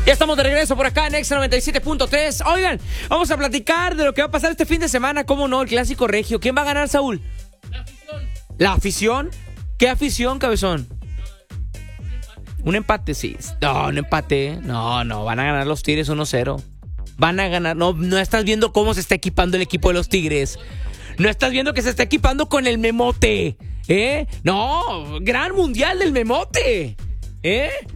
Ya estamos de regreso por acá en Exa 97.3. Oigan, vamos a platicar de lo que va a pasar este fin de semana. ¿Cómo no? El clásico regio. ¿Quién va a ganar, Saúl? La afición. ¿La afición? ¿Qué afición, cabezón? Un empate, sí. No, un empate. No, van a ganar los Tigres 1-0. Van a ganar. No estás viendo cómo se está equipando el equipo de los Tigres. No estás viendo que se está equipando con el Memote. No, gran mundial del Memote.